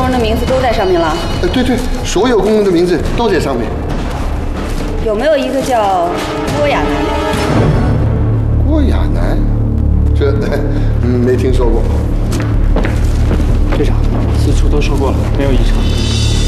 工人的名字都在上面了？ 对，所有工人的名字都在上面。 有没有一个叫郭亚楠？ 郭亚楠？这没听说过。 队长，四处都说过了，没有异常。